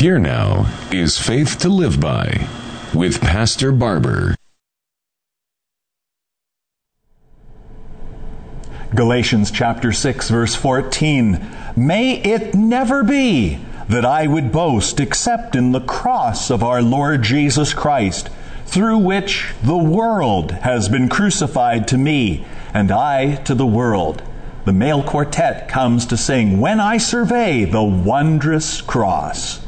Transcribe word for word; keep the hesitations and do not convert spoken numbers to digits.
Here now is Faith to Live By with Pastor Barber. Galatians chapter six, verse fourteen. May it never be that I would boast except in the cross of our Lord Jesus Christ, through which the world has been crucified to me, and I to the world. The male quartet comes to sing, When I Survey the Wondrous Cross.